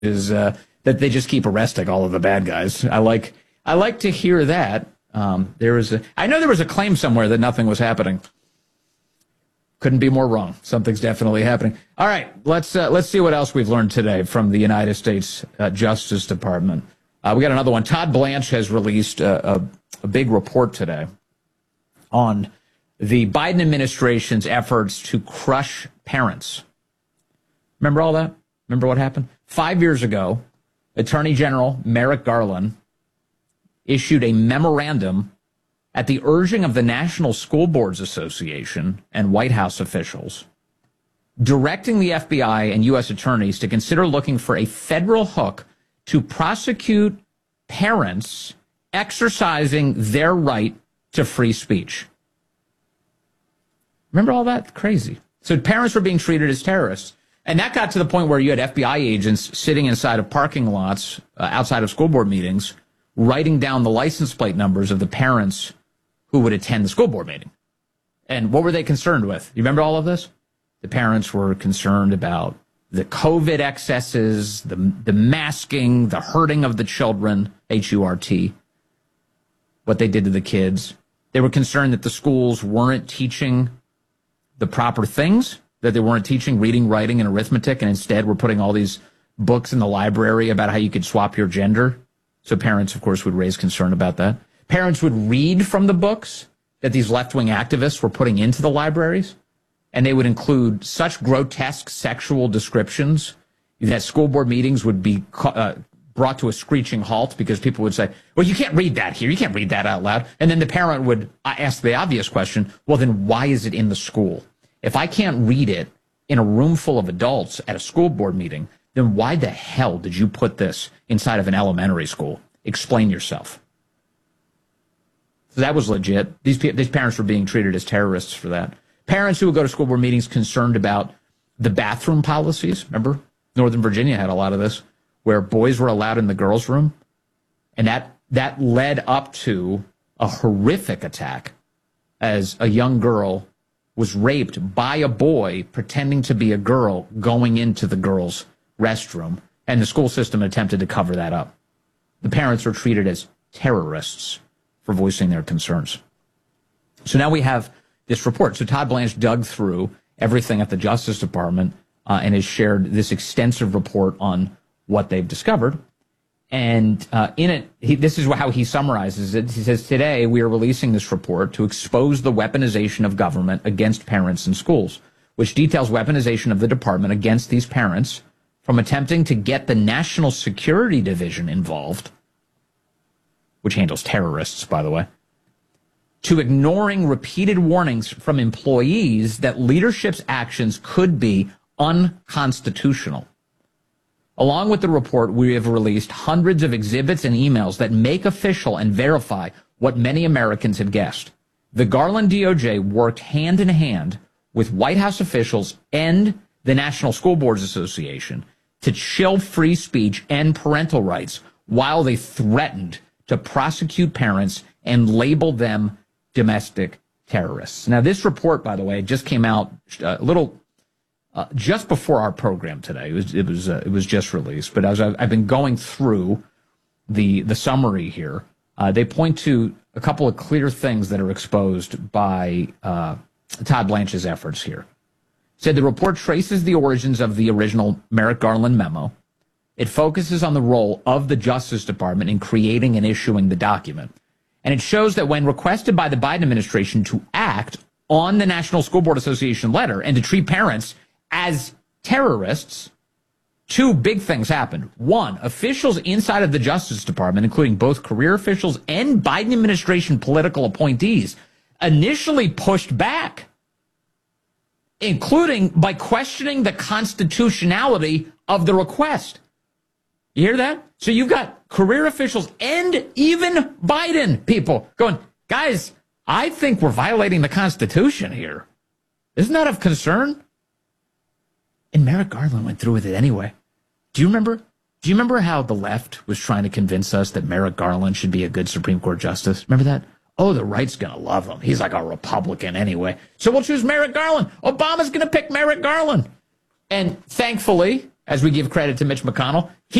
is that they just keep arresting all of the bad guys. I like to hear that. I know there was a claim somewhere that nothing was happening. Couldn't be more wrong. Something's definitely happening. All right, let's see what else we've learned today from the United States Justice Department. We got another one. Todd Blanche has released a big report today on the Biden administration's efforts to crush parents. Remember all that? Remember what happened? 5 years ago, Attorney General Merrick Garland issued a memorandum at the urging of the National School Boards Association and White House officials, directing the FBI and U.S. attorneys to consider looking for a federal hook to prosecute parents exercising their right to free speech. Remember all that? Crazy. So parents were being treated as terrorists. And that got to the point where you had FBI agents sitting inside of parking lots outside of school board meetings, writing down the license plate numbers of the parents who would attend the school board meeting. And what were they concerned with? You remember all of this? The parents were concerned about the COVID excesses, the masking, the hurting of the children, H-U-R-T, what they did to the kids. They were concerned that the schools weren't teaching the proper things, that they weren't teaching reading, writing, and arithmetic, and instead were putting all these books in the library about how you could swap your gender. So parents, of course, would raise concern about that. Parents would read from the books that these left-wing activists were putting into the libraries, and they would include such grotesque sexual descriptions that school board meetings would be brought to a screeching halt because people would say, well, you can't read that here. You can't read that out loud. And then the parent would ask the obvious question, well, then why is it in the school? If I can't read it in a room full of adults at a school board meeting, then why the hell did you put this inside of an elementary school? Explain yourself. So that was legit. These parents were being treated as terrorists for that. Parents who would go to school board meetings concerned about the bathroom policies. Remember, Northern Virginia had a lot of this, where boys were allowed in the girls' room. And that led up to a horrific attack as a young girl was raped by a boy pretending to be a girl going into the girls' restroom. And the school system attempted to cover that up. The parents were treated as terrorists for voicing their concerns. So now we have this report. So Todd Blanche dug through everything at the Justice Department and has shared this extensive report on what they've discovered. And in it, this is how he summarizes it. He says, today we are releasing this report to expose the weaponization of government against parents in schools, which details weaponization of the department against these parents from attempting to get the National Security Division involved, which handles terrorists, by the way, to ignoring repeated warnings from employees that leadership's actions could be unconstitutional. Along with the report, we have released hundreds of exhibits and emails that make official and verify what many Americans had guessed. The Garland DOJ worked hand in hand with White House officials and the National School Boards Association to chill free speech and parental rights while they threatened to prosecute parents and label them domestic terrorists. Now, this report, by the way, just came out a little just before our program today. It was just released. But as I've been going through the summary here, they point to a couple of clear things that are exposed by Todd Blanche's efforts here. Said the report traces the origins of the original Merrick Garland memo. It focuses on the role of the Justice Department in creating and issuing the document. And it shows that when requested by the Biden administration to act on the National School Board Association letter and to treat parents as terrorists, two big things happened. One, officials inside of the Justice Department, including both career officials and Biden administration political appointees, initially pushed back, including by questioning the constitutionality of the request. You hear that? So you've got career officials and even Biden people going, guys, I think we're violating the Constitution here. Isn't that of concern? And Merrick Garland went through with it anyway. Do you remember how the left was trying to convince us that Merrick Garland should be a good Supreme Court justice? Remember that? Oh, the right's going to love him. He's like a Republican anyway. So we'll choose Merrick Garland. Obama's going to pick Merrick Garland. And thankfully, as we give credit to Mitch McConnell.